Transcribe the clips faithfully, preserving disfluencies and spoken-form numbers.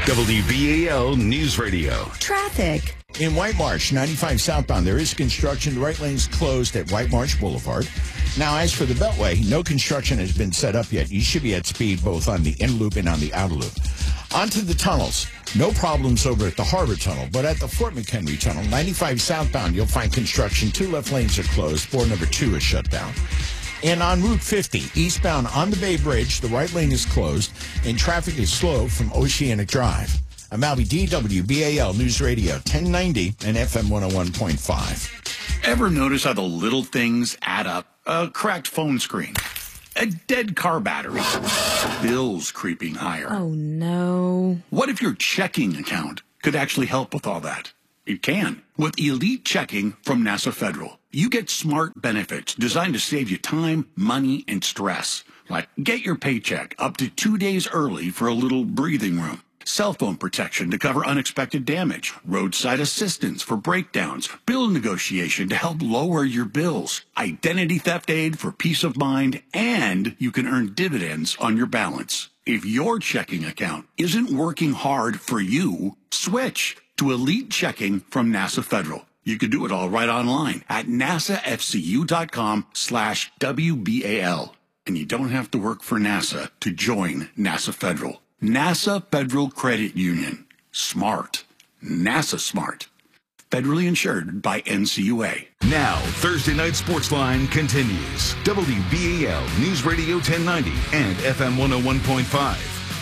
W B A L News Radio. Traffic. In White Marsh, ninety-five southbound, there is construction. The right lane's closed at White Marsh Boulevard. Now, as for the Beltway, no construction has been set up yet. You should be at speed both on the in loop and on the outer loop. Onto the tunnels. No problems over at the Harbor Tunnel, but at the Fort McHenry Tunnel, ninety-five southbound, you'll find construction. Two left lanes are closed. Board number two is shut down. And on Route fifty, eastbound on the Bay Bridge, the right lane is closed, and traffic is slow from Oceanic Drive. I'm Albie D, W B A L News Radio, ten ninety and F M one oh one point five. Ever notice how the little things add up? A cracked phone screen, a dead car battery, bills creeping higher. Oh, no. What if your checking account could actually help with all that? It can. With Elite Checking from NASA Federal, you get smart benefits designed to save you time, money, and stress. Like get your paycheck up to two days early for a little breathing room. Cell phone protection to cover unexpected damage, roadside assistance for breakdowns, bill negotiation to help lower your bills, identity theft aid for peace of mind, and you can earn dividends on your balance. If your checking account isn't working hard for you, switch to Elite Checking from NASA Federal. You can do it all right online at nasafcu.com slash WBAL. And you don't have to work for NASA to join NASA Federal. NASA Federal Credit Union. Smart. NASA smart. Federally insured by N C U A. Now, Thursday Night Sportsline continues. W B A L News Radio ten ninety and F M one oh one point five.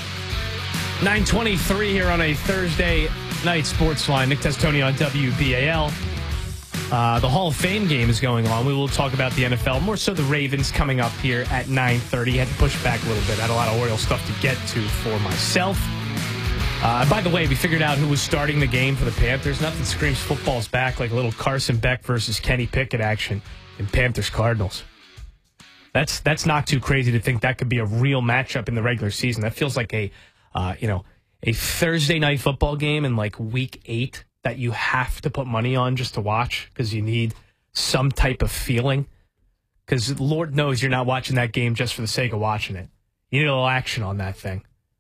nine twenty-three here on a Thursday Night Sportsline. Nick Testoni on W B A L. Uh, the Hall of Fame game is going on. We will talk about the N F L, more so the Ravens coming up here at nine thirty. Had to push back a little bit. Had a lot of Orioles stuff to get to for myself. Uh, by the way, we figured out who was starting the game for the Panthers. Nothing screams football's back like a little Carson Beck versus Kenny Pickett action in Panthers-Cardinals. That's that's not too crazy to think that could be a real matchup in the regular season. That feels like a, uh, you know, a Thursday night football game in like week eight that you have to put money on just to watch because you need some type of feeling. Because Lord knows you're not watching that game just for the sake of watching it. You need a little action on that thing.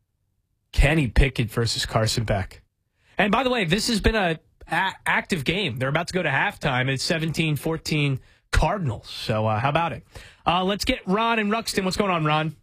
Kenny Pickett versus Carson Beck. And by the way, this has been a, a active game. They're about to go to halftime. It's seventeen fourteen Cardinals. So uh, how about it? Uh, let's get Ron and Ruxton. What's going on, Ron?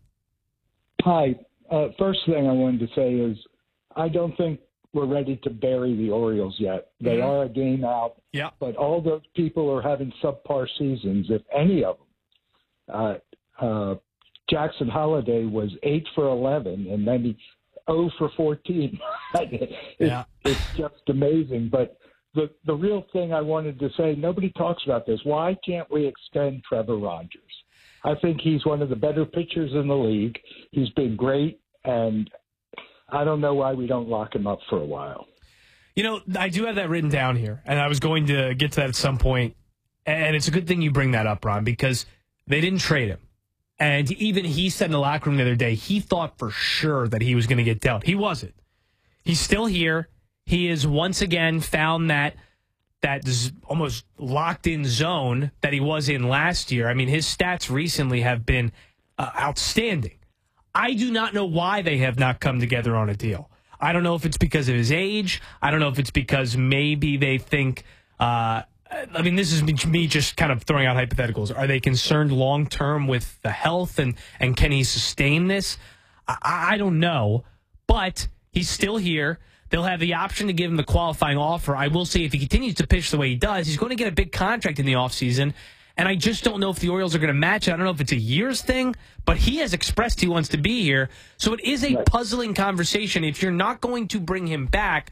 Hi. Uh, first thing I wanted to say is I don't think we're ready to bury the Orioles yet. They mm-hmm. are a game out. Yeah. But all those people are having subpar seasons, if any of them. Uh, uh, Jackson Holliday was eight for eleven, and then he zero for fourteen. it's, yeah. it's just amazing. But the, the real thing I wanted to say, nobody talks about this. Why can't we extend Trevor Rogers? I think he's one of the better pitchers in the league. He's been great, and I don't know why we don't lock him up for a while. You know, I do have that written down here, and I was going to get to that at some point. And it's a good thing you bring that up, Ron, because they didn't trade him. And even he said in the locker room the other day, he thought for sure that he was going to get dealt. He wasn't. He's still here. He has once again found that that z- almost locked-in zone that he was in last year. I mean, his stats recently have been uh, outstanding. I do not know why they have not come together on a deal. I don't know if it's because of his age. I don't know if it's because maybe they think, uh, I mean, this is me just kind of throwing out hypotheticals. Are they concerned long-term with the health and, and can he sustain this? I, I don't know, but he's still here. They'll have the option to give him the qualifying offer. I will say if he continues to pitch the way he does, he's going to get a big contract in the offseason. And I just don't know if the Orioles are going to match it. I don't know if it's a year's thing, but he has expressed he wants to be here. So it is a puzzling conversation. If you're not going to bring him back,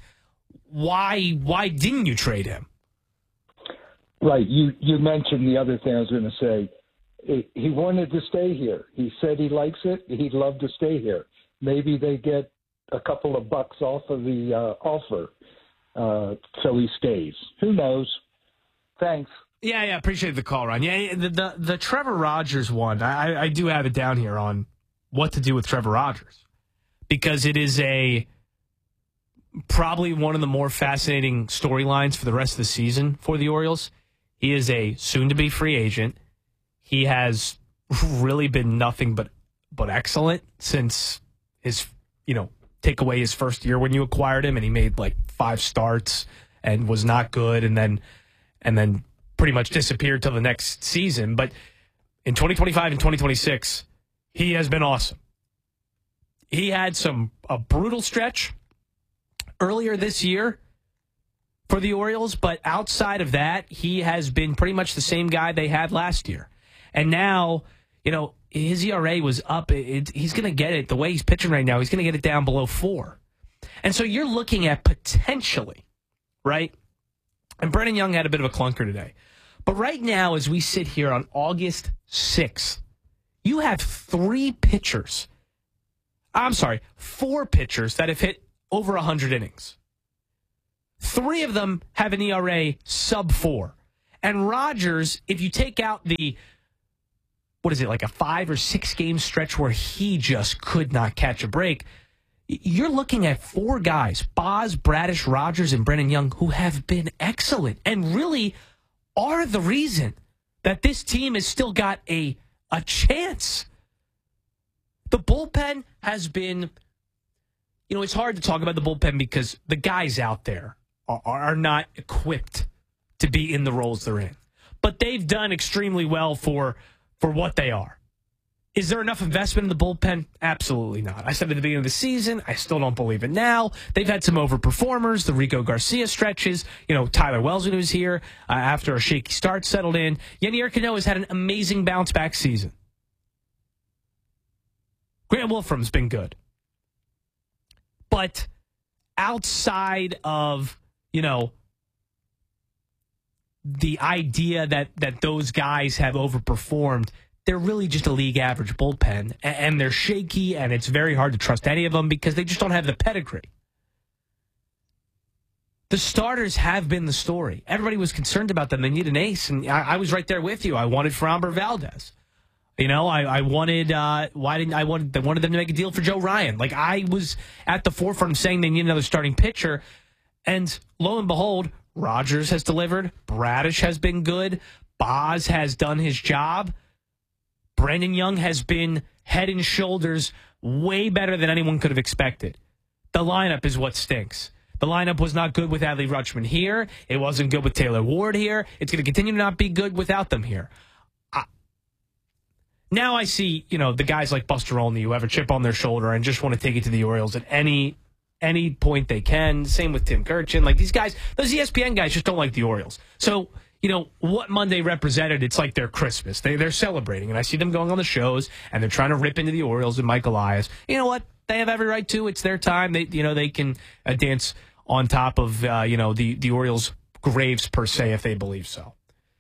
why why didn't you trade him? Right. You, you mentioned the other thing I was going to say. He wanted to stay here. He said he likes it. He'd love to stay here. Maybe they get a couple of bucks off of the uh, offer, uh, so he stays. Who knows? Thanks. Yeah, yeah, appreciate the call, Ron. Yeah, the the, the Trevor Rogers one, I, I do have it down here on what to do with Trevor Rogers because it is a probably one of the more fascinating storylines for the rest of the season for the Orioles. He is a soon-to-be free agent. He has really been nothing but but excellent since his, you know, take away his first year when you acquired him, and he made like five starts and was not good, and then and then pretty much disappeared till the next season. But in twenty twenty-five and twenty twenty-six, he has been awesome. He had some a brutal stretch earlier this year for the Orioles, but outside of that, he has been pretty much the same guy they had last year. And now, you know, his E R A was up. It, it, he's going to get it, the way he's pitching right now, he's going to get it down below four. And so you're looking at potentially, right? And Brennan Young had a bit of a clunker today. But right now, as we sit here on August sixth, you have three pitchers. I'm sorry, four pitchers that have hit over one hundred innings. Three of them have an E R A sub four. And Rogers, if you take out the, what is it, like a five or six game stretch where he just could not catch a break, you're looking at four guys, Boz, Bradish, Rogers, and Brennan Young, who have been excellent and really are the reason that this team has still got a, a chance. The bullpen has been, you know, it's hard to talk about the bullpen because the guys out there are, are not equipped to be in the roles they're in. But they've done extremely well for, for what they are. Is there enough investment in the bullpen? Absolutely not. I said at the beginning of the season, I still don't believe it now. They've had some overperformers, the Rico Garcia stretches. You know, Tyler Wellsman, who's here uh, after a shaky start, settled in. Yenier Cano has had an amazing bounce-back season. Grant Wolfram's been good. But outside of, you know, the idea that, that those guys have overperformed, they're really just a league average bullpen, and they're shaky, and it's very hard to trust any of them because they just don't have the pedigree. The starters have been the story. Everybody was concerned about them. They need an ace, and I, I was right there with you. I wanted Framber Valdez. You know, I, I wanted, uh, why didn't I wanted, I wanted them to make a deal for Joe Ryan. Like, I was at the forefront of saying they need another starting pitcher, and lo and behold, Rogers has delivered. Bradish has been good. Boz has done his job. Brennan Young has been head and shoulders way better than anyone could have expected. The lineup is what stinks. The lineup was not good with Adley Rutschman here. It wasn't good with Taylor Ward here. It's going to continue to not be good without them here. I, now I see, you know, the guys like Buster Olney who have a chip on their shoulder and just want to take it to the Orioles at any any point they can. Same with Tim Kirchin. Like, these guys, those E S P N guys just don't like the Orioles. So, you know, what Monday represented, it's like their Christmas. They, they're celebrating, and I see them going on the shows, and they're trying to rip into the Orioles and Mike Elias. You know what? They have every right to. It's their time. They, you know, they can uh, dance on top of, uh, you know, the, the Orioles' graves, per se, if they believe so.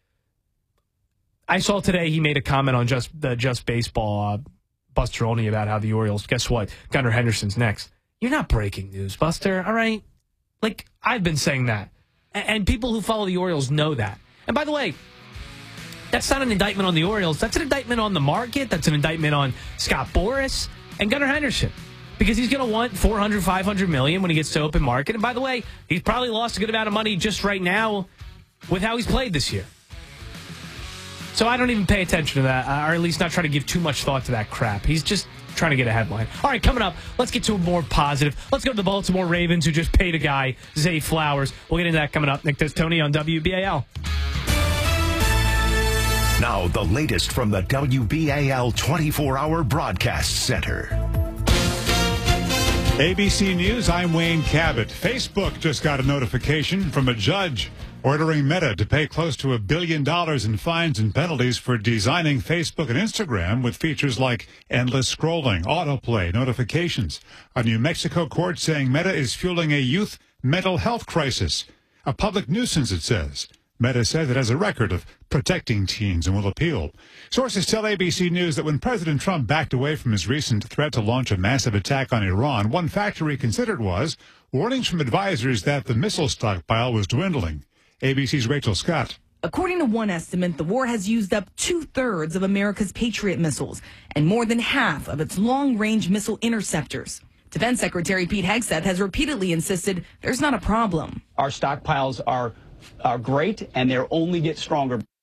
I saw today he made a comment on Just the Just Baseball, uh, Buster Olney, about how the Orioles, guess what? Gunnar Henderson's next. You're not breaking news, Buster, all right? Like, I've been saying that. And, and people who follow the Orioles know that. And by the way, that's not an indictment on the Orioles. That's an indictment on the market. That's an indictment on Scott Boras and Gunnar Henderson. Because he's going to want four hundred, five hundred million when he gets to open market. And by the way, he's probably lost a good amount of money just right now with how he's played this year. So I don't even pay attention to that, or at least not try to give too much thought to that crap. He's just trying to get a headline. All right, coming up, let's get to a more positive. Let's go to the Baltimore Ravens, who just paid a guy, Zay Flowers. We'll get into that coming up. Nick Tony on W B A L. Now, the latest from the W B A L twenty-four hour Broadcast Center. A B C News, I'm Wayne Cabot. Facebook just got a notification from a judge ordering Meta to pay close to a billion dollars in fines and penalties for designing Facebook and Instagram with features like endless scrolling, autoplay, notifications. A New Mexico court saying Meta is fueling a youth mental health crisis. A public nuisance, it says. Meta says it has a record of protecting teens and will appeal. Sources tell A B C News that when President Trump backed away from his recent threat to launch a massive attack on Iran, one factor he considered was warnings from advisors that the missile stockpile was dwindling. A B C's Rachel Scott. According to one estimate, the war has used up two-thirds of America's Patriot missiles and more than half of its long-range missile interceptors. Defense Secretary Pete Hegseth has repeatedly insisted there's not a problem. Our stockpiles are, are great, and they'll only get stronger.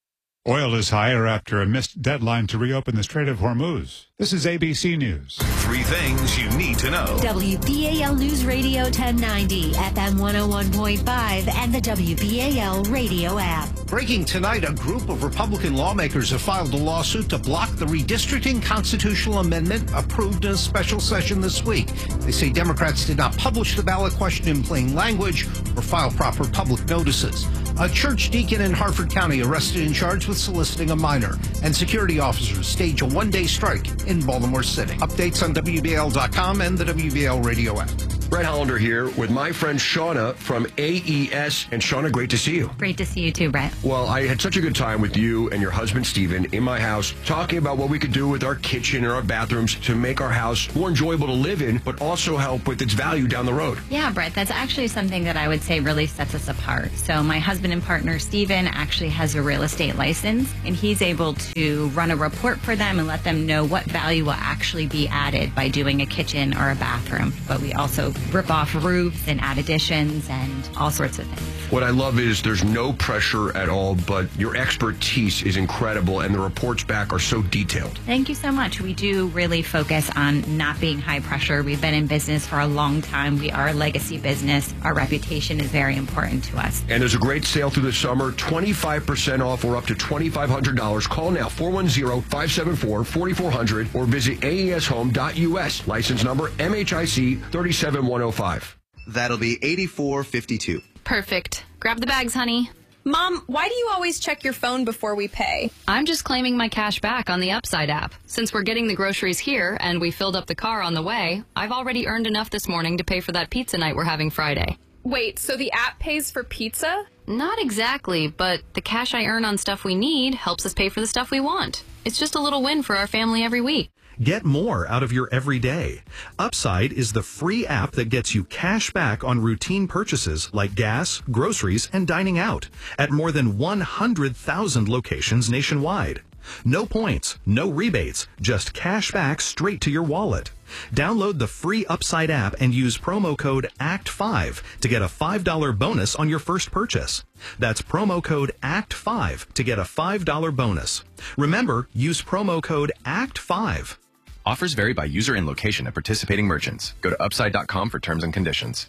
Oil is higher after a missed deadline to reopen the Strait of Hormuz. This is A B C News. Three things you need to know. W B A L News Radio ten ninety, F M one oh one point five, and the W B A L radio app. Breaking tonight, a group of Republican lawmakers have filed a lawsuit to block the redistricting constitutional amendment approved in a special session this week. They say Democrats did not publish the ballot question in plain language or file proper public notices. A church deacon in Harford County arrested and charged with soliciting a minor, and security officers stage a one-day strike in Baltimore City. Updates on W B A L dot com and the W B A L radio app. Brett Hollander here with my friend Shauna from A E S. And Shauna, great to see you. Great to see you too, Brett. Well, I had such a good time with you and your husband, Steven, in my house, talking about what we could do with our kitchen and our bathrooms to make our house more enjoyable to live in, but also help with its value down the road. Yeah, Brett, that's actually something that I would say really sets us apart. So my husband and partner, Steven, actually has a real estate license, and he's able to run a report for them and let them know what value will actually be added by doing a kitchen or a bathroom. But we also rip off roofs and add additions and all sorts of things. What I love is there's no pressure at all, but your expertise is incredible, and the reports back are so detailed. Thank you so much. We do really focus on not being high pressure. We've been in business for a long time. We are a legacy business. Our reputation is very important to us. And there's a great sale through the summer, twenty-five percent off or up to twenty-five hundred dollars. Call now, four one zero, five seven four, four four zero zero, or visit A E S home dot U S. License number M H I C three seven one zero five. That'll be eighty-four fifty-two. Perfect. Grab the bags, honey. Mom, why do you always check your phone before we pay? I'm just claiming my cash back on the Upside app. Since we're getting the groceries here and we filled up the car on the way, I've already earned enough this morning to pay for that pizza night we're having Friday. Wait, so the app pays for pizza? Not exactly, but the cash I earn on stuff we need helps us pay for the stuff we want. It's just a little win for our family every week. Get more out of your everyday. Upside is the free app that gets you cash back on routine purchases like gas, groceries, and dining out at more than one hundred thousand locations nationwide. No points, no rebates, just cash back straight to your wallet. Download the free Upside app and use promo code A C T five to get a five dollar bonus on your first purchase. That's promo code A C T five to get a five dollar bonus. Remember, use promo code A C T five. Offers vary by user and location at participating merchants. Go to upside dot com for terms and conditions.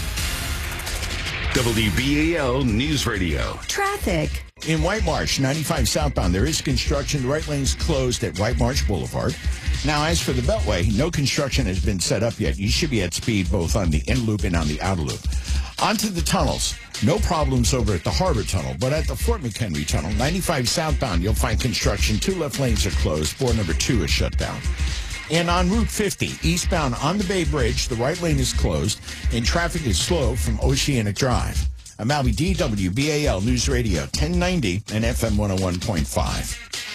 W B A L News Radio. Traffic. In White Marsh, ninety-five southbound, there is construction. The right lane's closed at White Marsh Boulevard. Now, as for the Beltway, no construction has been set up yet. You should be at speed both on the in loop and on the outer loop. Onto the tunnels. No problems over at the Harbor Tunnel, but at the Fort McHenry Tunnel, ninety-five southbound, you'll find construction. Two left lanes are closed. Board number two is shut down. And on Route fifty, eastbound on the Bay Bridge, the right lane is closed, and traffic is slow from Oceanic Drive. I'm Albie D, W B A L News Radio ten ninety and F M one oh one point five.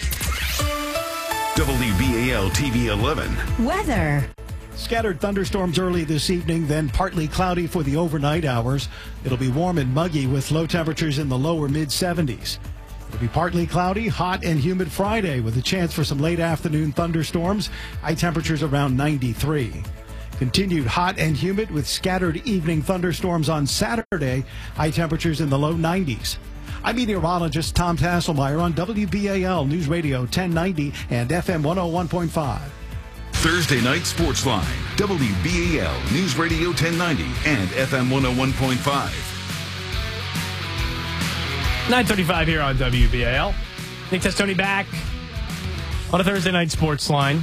W B A L T V eleven. Weather. Scattered thunderstorms early this evening, then partly cloudy for the overnight hours. It'll be warm and muggy with low temperatures in the lower mid seventies. It'll be partly cloudy, hot and humid Friday with a chance for some late afternoon thunderstorms. High temperatures around ninety-three. Continued hot and humid with scattered evening thunderstorms on Saturday. High temperatures in the low nineties. I'm meteorologist Tom Tasselmeyer on W B A L News Radio ten ninety and F M one oh one point five. Thursday Night Sports Line. W B A L News Radio ten ninety and F M one oh one point five. nine thirty-five here on W B A L. Nick Testoni back on a Thursday Night Sports Line.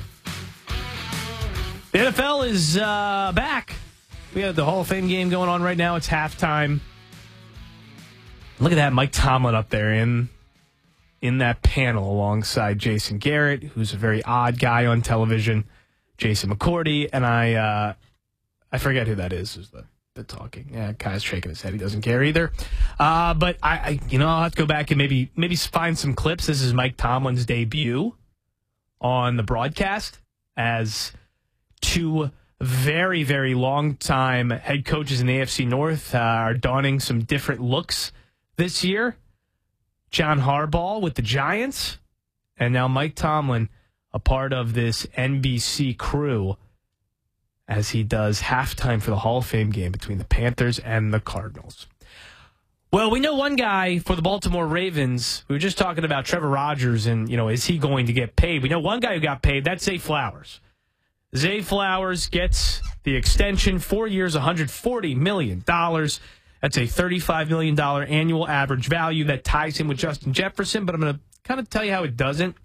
The N F L is uh, back. We have the Hall of Fame game going on right now. It's halftime. Look at that, Mike Tomlin up there in in that panel alongside Jason Garrett, who's a very odd guy on television, Jason McCourty, and I uh, I forget who that is. Who's the The talking, yeah, Kai's shaking his head. He doesn't care either. Uh, but I, I, you know, I'll have to go back and maybe, maybe find some clips. This is Mike Tomlin's debut on the broadcast as two very, very long time head coaches in the A F C North uh, are donning some different looks this year. John Harbaugh with the Giants, and now Mike Tomlin, a part of this N B C crew, as he does halftime for the Hall of Fame game between the Panthers and the Cardinals. Well, we know one guy for the Baltimore Ravens. We were just talking about Trevor Rogers and, you know, is he going to get paid? We know one guy who got paid. That's Zay Flowers. Zay Flowers gets the extension, four years, one hundred forty million dollars. That's a thirty-five million dollars annual average value that ties him with Justin Jefferson, but I'm going to kind of tell you how it doesn't.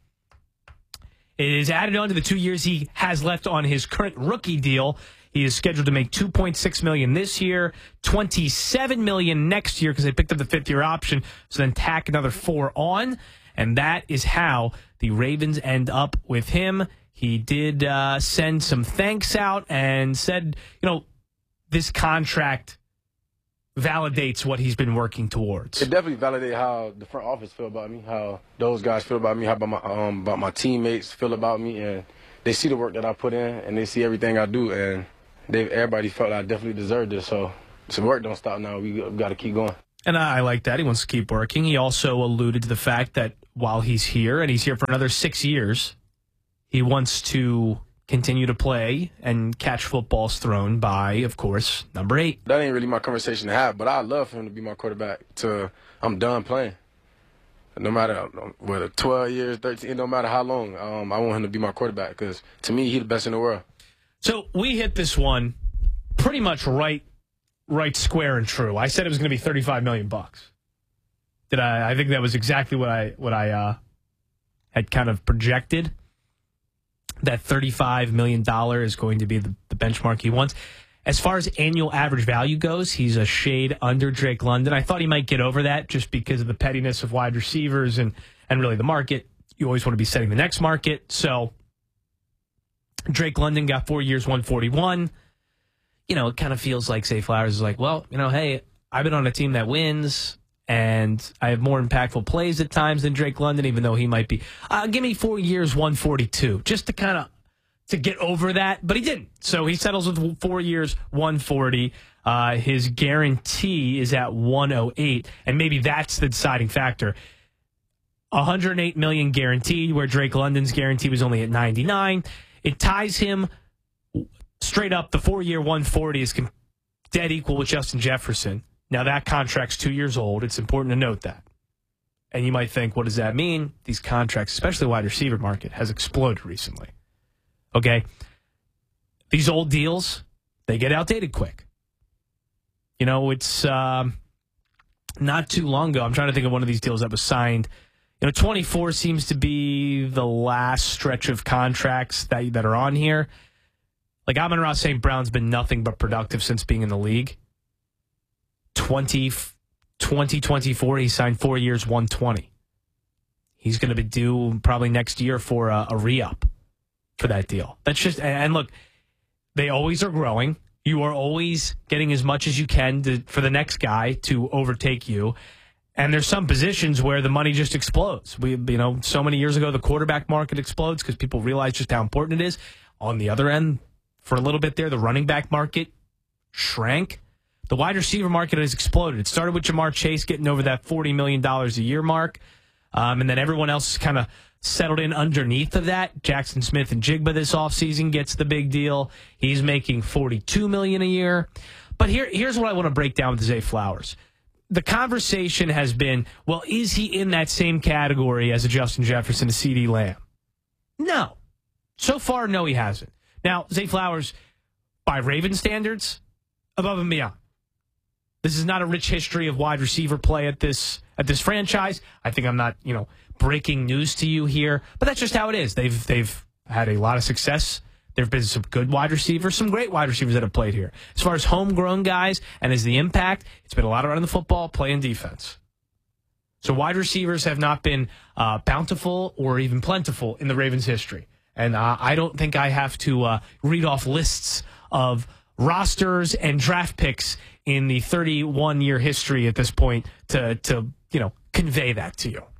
It is added on to the two years he has left on his current rookie deal. He is scheduled to make two point six million dollars this year, twenty-seven million dollars next year because they picked up the fifth-year option, so then tack another four on, and that is how the Ravens end up with him. He did uh, send some thanks out and said, you know, this contract validates what he's been working towards. It definitely validates how the front office feel about me, how those guys feel about me, how about my um, about my teammates feel about me, and they see the work that I put in, and they see everything I do, and they everybody felt I definitely deserved this. So the work don't stop now. We, we got to keep going. And I like that. He wants to keep working. He also alluded to the fact that while he's here, and he's here for another six years, he wants to continue to play and catch footballs thrown by, of course, number eight. That ain't really my conversation to have, but I'd love for him to be my quarterback till I'm done playing. No matter whether twelve years, thirteen, no matter how long, um, I want him to be my quarterback because, to me, he's the best in the world. So we hit this one pretty much right right square and true. I said it was going to be thirty-five million bucks. Did I? I think that was exactly what I what I uh, had kind of projected. That thirty-five million dollars is going to be the, the benchmark he wants. As far as annual average value goes, he's a shade under Drake London. I thought he might get over that just because of the pettiness of wide receivers and, and really the market. You always want to be setting the next market. So Drake London got four years, one forty-one. You know, it kind of feels like Zay Flowers is like, well, you know, hey, I've been on a team that wins, and I have more impactful plays at times than Drake London, even though he might be. Uh, give me four years, one forty-two, just to kind of to get over that. But he didn't. So he settles with four years, one forty. Uh, his guarantee is at one oh eight, and maybe that's the deciding factor. one hundred eight million dollars guaranteed, where Drake London's guarantee was only at ninety-nine. It ties him straight up. The four-year one forty is dead equal with Justin Jefferson. Now, that contract's two years old. It's important to note that. And you might think, what does that mean? These contracts, especially the wide receiver market, has exploded recently. Okay? These old deals, they get outdated quick. You know, it's um, not too long ago. I'm trying to think of one of these deals that was signed. You know, twenty-four seems to be the last stretch of contracts that that are on here. Like, Amon-Ra Saint Brown's been nothing but productive since being in the league. twenty, twenty twenty-four, he signed four years, one twenty. He's going to be due probably next year for a, a re-up for that deal. That's just, and look, they always are growing. You are always getting as much as you can to, for the next guy to overtake you. And there's some positions where the money just explodes. We, you know, so many years ago, the quarterback market explodes because people realize just how important it is. On the other end, for a little bit there, the running back market shrank. The wide receiver market has exploded. It started with Jamar Chase getting over that forty million dollars a year mark. Um, and then everyone else kind of settled in underneath of that. Jackson Smith and Jigba this offseason gets the big deal. He's making forty-two million dollars a year. But here, here's what I want to break down with Zay Flowers. The conversation has been, well, is he in that same category as a Justin Jefferson, a CeeDee Lamb? No. So far, no, he hasn't. Now, Zay Flowers, by Raven standards, above and beyond. This is not a rich history of wide receiver play at this at this franchise. I think I'm not, you know, breaking news to you here, but that's just how it is. They've they've had a lot of success. There have been some good wide receivers, some great wide receivers that have played here. As far as homegrown guys and as the impact, it's been a lot of running the football, playing defense. So wide receivers have not been uh, bountiful or even plentiful in the Ravens' history. And uh, I don't think I have to uh, read off lists of rosters and draft picks in the thirty-one year history at this point to, to you know, convey that to you.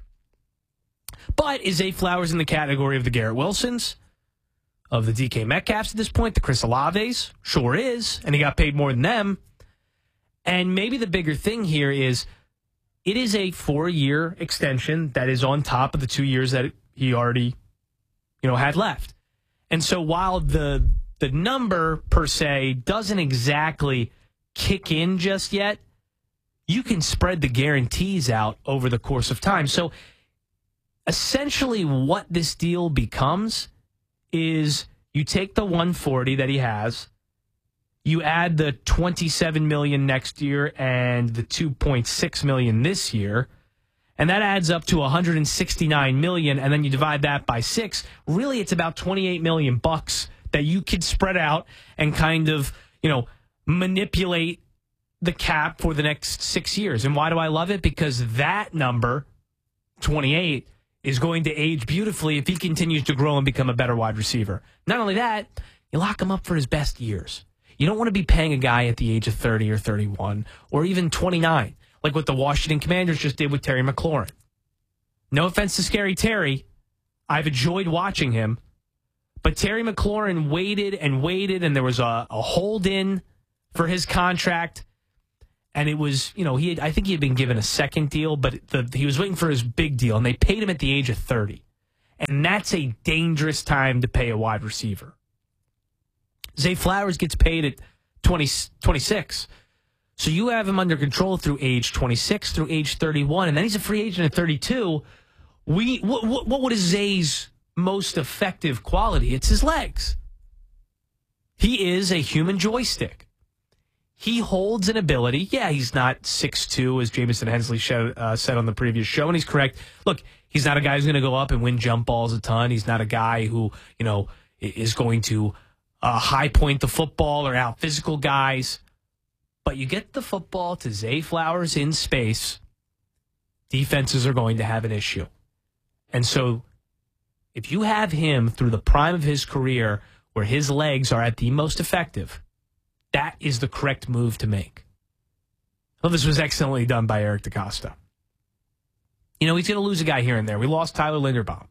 But is Zay Flowers in the category of the Garrett Wilsons, of the D K Metcalfs at this point, the Chris Olaves? Sure is, and he got paid more than them. And maybe the bigger thing here is it is a four-year extension that is on top of the two years that he already, you know, had left. And so while the the number per se doesn't exactly kick in just yet, you can spread the guarantees out over the course of time. So essentially what this deal becomes is you take the one forty that he has, you add the twenty-seven million dollars next year and the two point six million dollars this year, and that adds up to one hundred sixty-nine million dollars, and then you divide that by six. Really, it's about twenty-eight million dollars bucks that you could spread out and kind of, you know, manipulate the cap for the next six years. And why do I love it? Because that number, twenty-eight, is going to age beautifully if he continues to grow and become a better wide receiver. Not only that, you lock him up for his best years. You don't want to be paying a guy at the age of thirty or thirty-one or even twenty-nine, like what the Washington Commanders just did with Terry McLaurin. No offense to Scary Terry. I've enjoyed watching him. But Terry McLaurin waited and waited, and there was a, a hold-in for his contract. And it was, you know, he had, I think he had been given a second deal, but the, he was waiting for his big deal, and they paid him at the age of thirty. And that's a dangerous time to pay a wide receiver. Zay Flowers gets paid at twenty, twenty-six. So you have him under control through age twenty-six, through age thirty-one, and then he's a free agent at thirty-two. We, what, what, what is Zay's most effective quality? It's his legs. He is a human joystick. He holds an ability. Yeah, he's not six two, as Jamison Hensley show, uh, said on the previous show, and he's correct. Look, he's not a guy who's going to go up and win jump balls a ton. He's not a guy who, you know, is going to uh, high point the football or out physical guys. But you get the football to Zay Flowers in space, defenses are going to have an issue. And so if you have him through the prime of his career where his legs are at the most effective, that is the correct move to make. Well, this was excellently done by Eric DeCosta. You know, he's going to lose a guy here and there. We lost Tyler Linderbaum.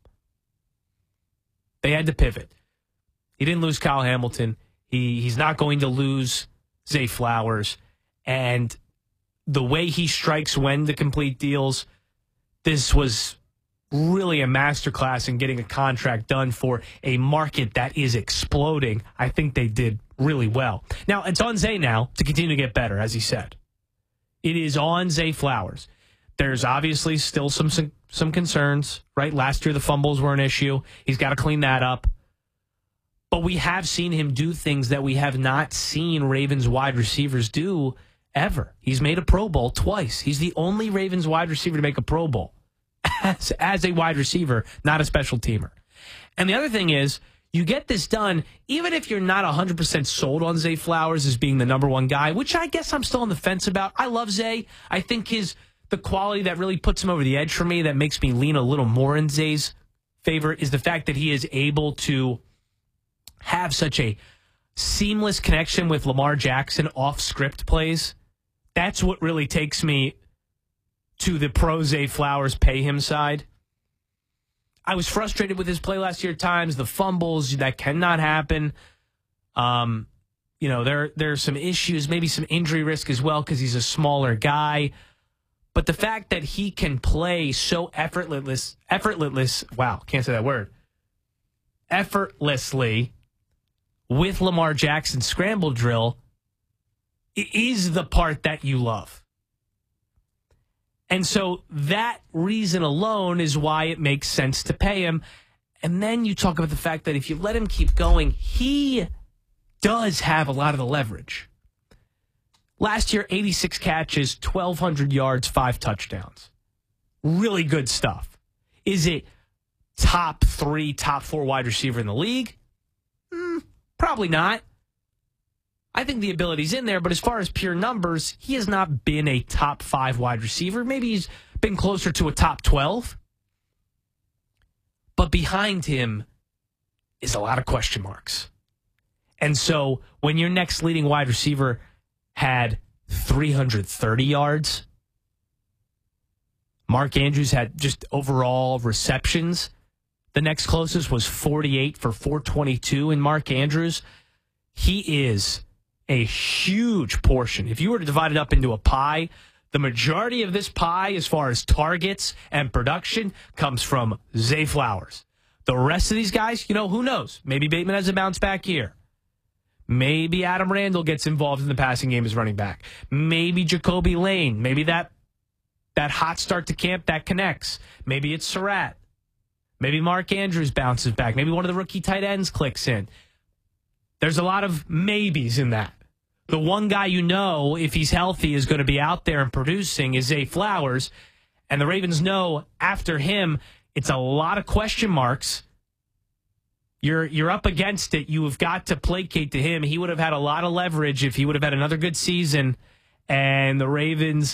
They had to pivot. He didn't lose Kyle Hamilton. He He's not going to lose Zay Flowers. And the way he strikes when to complete deals, this was really a masterclass in getting a contract done for a market that is exploding. I think they did really well. Now, it's on Zay now to continue to get better, as he said. It is on Zay Flowers. There's obviously still some some, some concerns, right? Last year, the fumbles were an issue. He's got to clean that up. But we have seen him do things that we have not seen Ravens wide receivers do ever. He's made a Pro Bowl twice. He's the only Ravens wide receiver to make a Pro Bowl as, as a wide receiver, not a special teamer. And the other thing is, you get this done, even if you're not one hundred percent sold on Zay Flowers as being the number one guy, which I guess I'm still on the fence about. I love Zay. I think his the quality that really puts him over the edge for me, that makes me lean a little more in Zay's favor, is the fact that he is able to have such a seamless connection with Lamar Jackson off script plays. That's what really takes me to the pro Zay Flowers pay him side. I was frustrated with his play last year at times. The fumbles, that cannot happen. Um, you know, there there's some issues, maybe some injury risk as well because he's a smaller guy. But the fact that he can play so effortless, effortless, wow, can't say that word, effortlessly with Lamar Jackson's scramble drill is the part that you love. And so that reason alone is why it makes sense to pay him. And then you talk about the fact that if you let him keep going, he does have a lot of the leverage. Last year, eighty-six catches, twelve hundred yards, five touchdowns. Really good stuff. Is it top three, top four wide receiver in the league? Mm, probably not. I think the ability's in there, but as far as pure numbers, he has not been a top five wide receiver. Maybe he's been closer to a top twelve. But behind him is a lot of question marks. And so when your next leading wide receiver had three hundred thirty yards, Mark Andrews had just overall receptions. The next closest was forty-eight for four twenty-two in Mark Andrews. He is a huge portion. If you were to divide it up into a pie, the majority of this pie, as far as targets and production, comes from Zay Flowers. The rest of these guys, you know, who knows? Maybe Bateman has a bounce back year. Maybe Adam Randall gets involved in the passing game as running back. Maybe Jacoby Lane. Maybe that that hot start to camp, that connects. Maybe it's Surratt. Maybe Mark Andrews bounces back. Maybe one of the rookie tight ends clicks in. There's a lot of maybes in that. The one guy you know, if he's healthy, is going to be out there and producing is Zay Flowers. And the Ravens know after him, it's a lot of question marks. You're you're up against it. You have got to placate to him. He would have had a lot of leverage if he would have had another good season. And the Ravens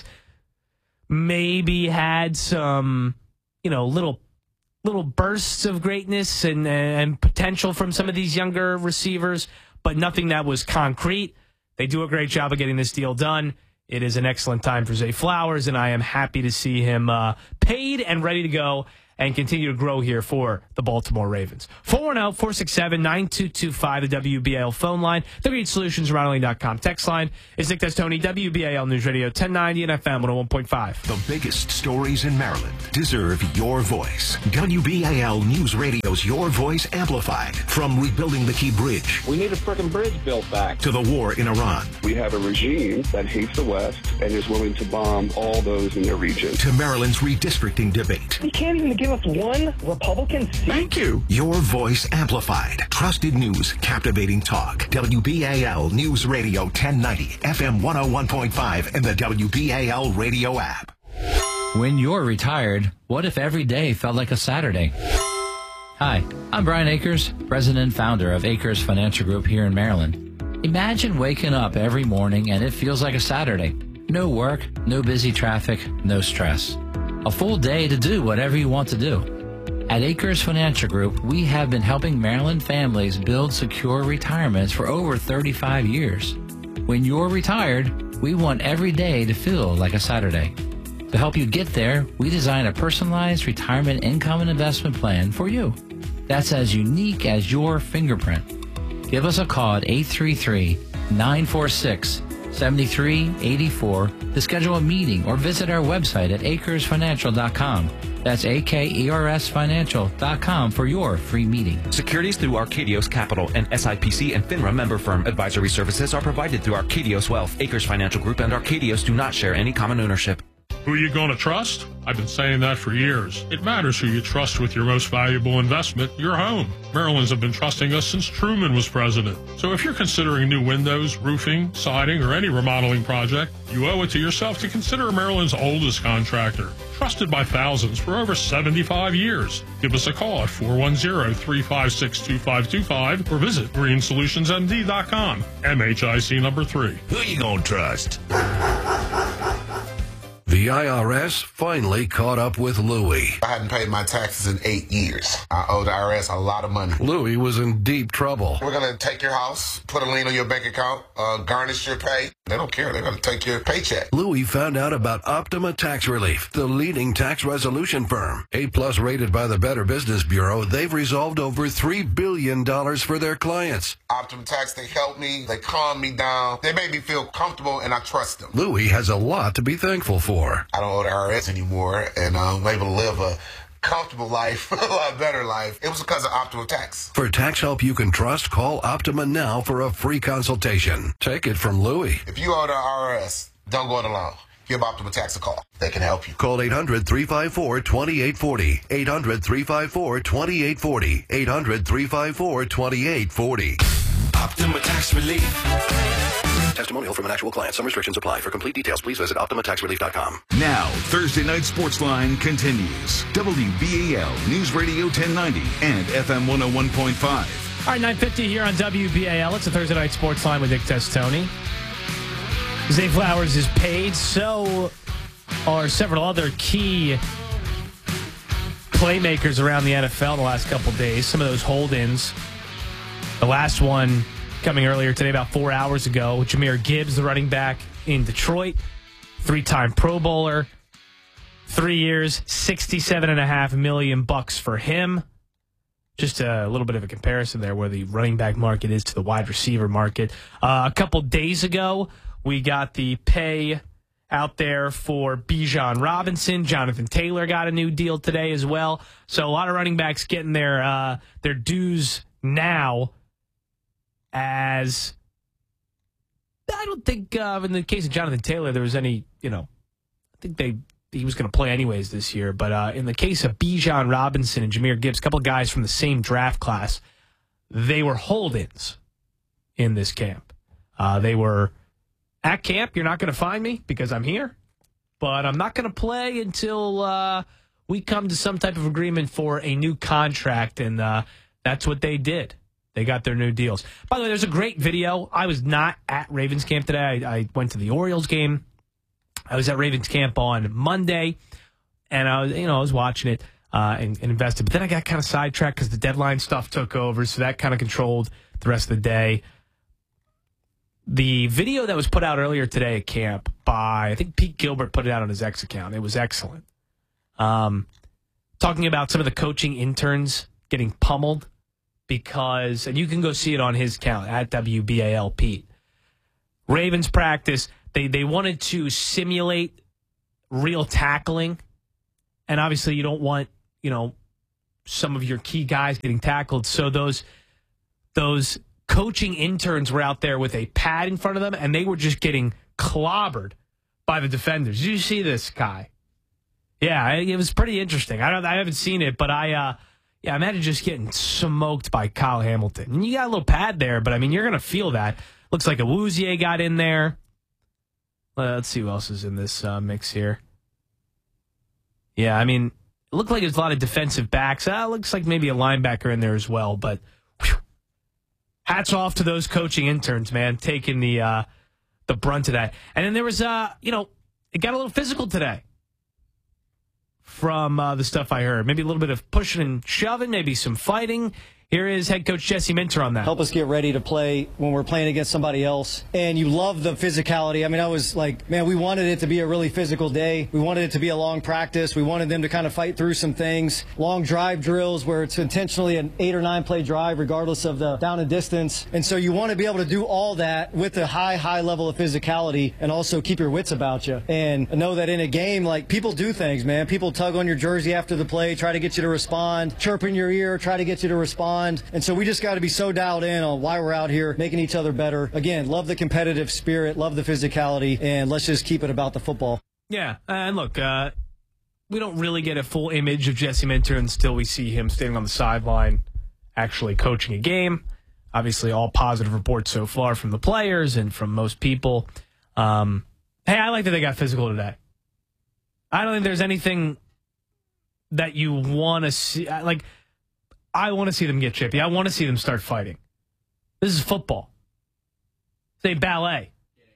maybe had some, you know, little little bursts of greatness and, and potential from some of these younger receivers, but nothing that was concrete. They do a great job of getting this deal done. It is an excellent time for Zay Flowers, and I am happy to see him uh, paid and ready to go and continue to grow here for the Baltimore Ravens. four one zero, four six seven, nine two two five, the W B A L phone line. W H Solutions, Ron Lane dot com text line is Nick Testoni, W B A L News Radio ten ninety and F M one oh one point five. The biggest stories in Maryland deserve your voice. W B A L News Radio's Your Voice Amplified. From rebuilding the Key Bridge. We need a frickin' bridge built back. To the war in Iran. We have a regime that hates the West and is willing to bomb all those in their region. To Maryland's redistricting debate. You can't even give us one Republican seat. Thank you. Your Voice Amplified. Trusted news, captivating talk. W B A L News Radio ten ninety, F M one oh one point five, and the W B A L radio app. When you're retired, what if every day felt like a Saturday? Hi, I'm Brian Akers, president and founder of Akers Financial Group here in Maryland. Imagine waking up every morning and it feels like a Saturday. No work, no busy traffic, no stress. A full day to do whatever you want to do. At Akers Financial Group, we have been helping Maryland families build secure retirements for over thirty-five years. When you're retired, we want every day to feel like a Saturday. To help you get there, we design a personalized retirement income and investment plan for you. That's as unique as your fingerprint. Give us a call at eight three three, nine four six, seven three eight four to schedule a meeting or visit our website at acres financial dot com. That's A K E R S financial dot com for your free meeting. Securities through Arcadios Capital and S I P C and FINRA member firm. Advisory services are provided through Arcadios Wealth. Akers Financial Group and Arcadios do not share any common ownership. Who are you going to trust? I've been saying that for years. It matters who you trust with your most valuable investment, your home. Maryland's have been trusting us since Truman was president. So if you're considering new windows, roofing, siding, or any remodeling project, you owe it to yourself to consider Maryland's oldest contractor. Trusted by thousands for over seventy-five years. Give us a call at four one zero, three five six, two five two five or visit green solutions m d dot com. M H I C number three. Who you gonna trust? The I R S finally caught up with Louie. I hadn't paid my taxes in eight years. I owe the I R S a lot of money. Louie was in deep trouble. We're going to take your house, put a lien on your bank account, uh, garnish your pay. They don't care. They're going to take your paycheck. Louie found out about Optima Tax Relief, the leading tax resolution firm. A-plus rated by the Better Business Bureau, they've resolved over three billion dollars for their clients. Optima Tax, they help me. They calm me down. They make me feel comfortable, and I trust them. Louie has a lot to be thankful for. I don't owe the I R S anymore, and I'm able to live a comfortable life, a lot better life. It was because of Optima Tax. For tax help you can trust, call Optima now for a free consultation. Take it from Louie. If you owe the I R S, don't go it alone. Give Optima Tax a call. They can help you. Call eight hundred, three five four, two eight four zero. eight hundred, three five four, two eight four zero. eight hundred, three five four, two eight four zero. Optima Tax Relief. Testimonial from an actual client. Some restrictions apply. For complete details, please visit optima tax relief dot com. Now, Thursday Night Sportsline continues. W B A L News Radio ten ninety and F M one oh one point five. All right, nine fifty here on W B A L. It's a Thursday Night Sportsline with Nick Testoni. Zay Flowers is paid. So are several other key playmakers around the N F L in the last couple days. Some of those hold-ins. The last one coming earlier today, about four hours ago. Jahmyr Gibbs, the running back in Detroit, three-time Pro Bowler, three years, sixty-seven and a half million bucks for him. Just a little bit of a comparison there where the running back market is to the wide receiver market. Uh, a couple days ago, we got the pay out there for Bijan Robinson. Jonathan Taylor got a new deal today as well. So a lot of running backs getting their uh, their dues now, as I don't think uh, in the case of Jonathan Taylor, there was any, you know, I think they he was going to play anyways this year. But uh, in the case of Bijan Robinson and Jahmyr Gibbs, a couple of guys from the same draft class, they were hold-ins in this camp. Uh, they were at camp. You're not going to find me because I'm here, but I'm not going to play until uh, we come to some type of agreement for a new contract, and uh, that's what they did. They got their new deals. By the way, there's a great video. I was not at Ravens camp today. I, I went to the Orioles game. I was at Ravens camp on Monday, and I was, you know, I was watching it uh, and, and invested. But then I got kind of sidetracked because the deadline stuff took over, so that kind of controlled the rest of the day. The video that was put out earlier today at camp by, I think Pete Gilbert put it out on his X account. It was excellent. Um, talking about some of the coaching interns getting pummeled. Because, and you can go see it on his account, at W B A L Pete. Ravens practice, they, they wanted to simulate real tackling. And obviously you don't want, you know, some of your key guys getting tackled. So those those coaching interns were out there with a pad in front of them, and they were just getting clobbered by the defenders. Did you see this guy? Yeah, it was pretty interesting. I don't, I haven't seen it, but I... Uh, Yeah, imagine just getting smoked by Kyle Hamilton. And you got a little pad there, but, I mean, you're going to feel that. Looks like Awuzie got in there. Uh, let's see who else is in this uh, mix here. Yeah, I mean, it looked like there's a lot of defensive backs. Uh, looks like maybe a linebacker in there as well. But whew, hats off to those coaching interns, man, taking the uh, the brunt of that. And then there was, uh, you know, it got a little physical today. From uh, the stuff I heard. Maybe a little bit of pushing and shoving, maybe some fighting. Here is head coach Jesse Minter on that. Help us get ready to play when we're playing against somebody else. And you love the physicality. I mean, I was like, man, we wanted it to be a really physical day. We wanted it to be a long practice. We wanted them to kind of fight through some things. Long drive drills where it's intentionally an eight or nine play drive regardless of the down and distance. And so you want to be able to do all that with a high, high level of physicality and also keep your wits about you. And know that in a game, like, people do things, man. People tug on your jersey after the play, try to get you to respond, chirp in your ear, try to get you to respond. And so we just got to be so dialed in on why we're out here, making each other better. Again, love the competitive spirit, love the physicality, and let's just keep it about the football. Yeah, and look, uh, we don't really get a full image of Jesse Minter until we see him standing on the sideline actually coaching a game. Obviously, all positive reports so far from the players and from most people. Um, hey, I like that they got physical today. I don't think there's anything that you want to see. Like, I want to see them get chippy. I want to see them start fighting. This is football. It's a ballet.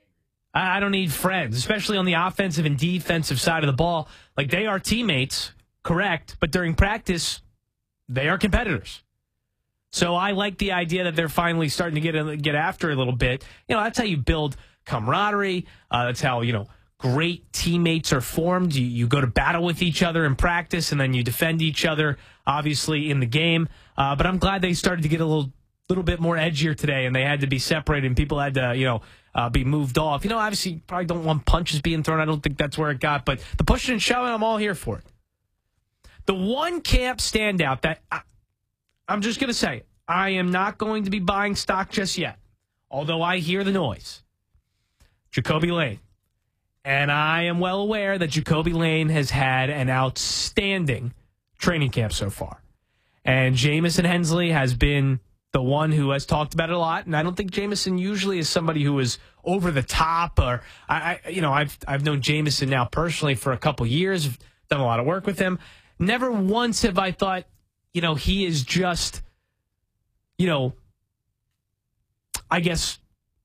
I, I don't need friends, especially on the offensive and defensive side of the ball. Like, they are teammates, correct, but during practice, they are competitors. So I like the idea that they're finally starting to get get after a little bit. You know, that's how you build camaraderie. Uh, that's how, you know, great teammates are formed. You, you go to battle with each other in practice, and then you defend each other, obviously, in the game. Uh, but I'm glad they started to get a little little bit more edgier today, and they had to be separated, and people had to, you know, uh, be moved off. You know, obviously, you probably don't want punches being thrown. I don't think that's where it got. But the pushing and shoving, I'm all here for it. The one camp standout that I, I'm just going to say, I am not going to be buying stock just yet, although I hear the noise. Jacoby Lane. And I am well aware that Jacoby Lane has had an outstanding training camp so far. And Jamison Hensley has been the one who has talked about it a lot. And I don't think Jamison usually is somebody who is over the top. Or I, I you know, I've I've known Jamison now personally for a couple years. I've done a lot of work with him. Never once have I thought, you know, he is just, you know, I guess,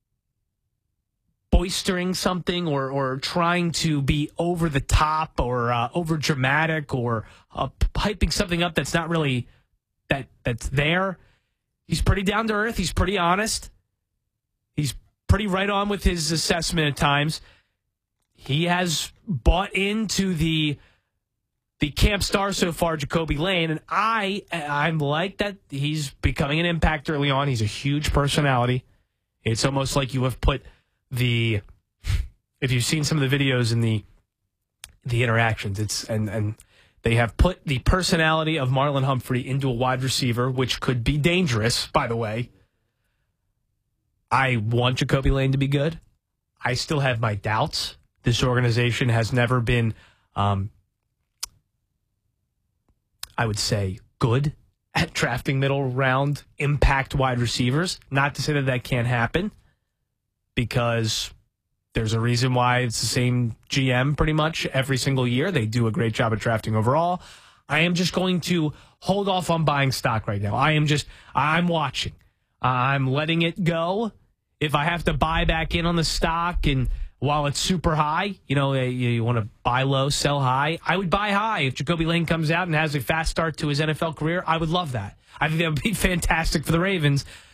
boistering something or or trying to be over the top or uh, over dramatic or uh, hyping something up that's not really that that's there. He's pretty down to earth. He's pretty honest. He's pretty right on with his assessment at times. He has bought into the the camp star so far, Jacoby Lane, and I I'm like that. He's becoming an impact early on. He's a huge personality. It's almost like you have put the, if you've seen some of the videos and the the interactions, it's and and they have put the personality of Marlon Humphrey into a wide receiver, which could be dangerous, by the way. I want Jacoby Lane to be good. I still have my doubts. This organization has never been, um, I would say, good at drafting middle round impact wide receivers. Not to say that that can't happen, because there's a reason why it's the same G M pretty much every single year. They do a great job at drafting overall. I am just going to hold off on buying stock right now. I am just, I'm watching. I'm letting it go. If I have to buy back in on the stock and while it's super high, you know, you, you want to buy low, sell high, I would buy high. If Jacoby Lane comes out and has a fast start to his N F L career, I would love that. I think that would be fantastic for the Ravens.